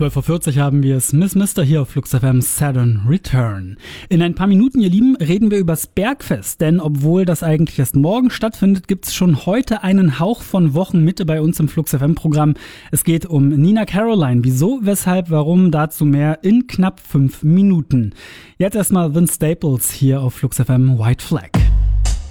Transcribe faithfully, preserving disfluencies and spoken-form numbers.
zwölf Uhr vierzig haben wir es. Miss Mister hier auf Flux F M Saturn Return. In ein paar Minuten, ihr Lieben, reden wir übers Bergfest. Denn obwohl das eigentlich erst morgen stattfindet, gibt es schon heute einen Hauch von Wochenmitte bei uns im Flux F M-Programm. Es geht um Nina Caroline. Wieso, weshalb, warum, dazu mehr in knapp fünf Minuten. Jetzt erstmal Vince Staples hier auf Flux F M White Flag.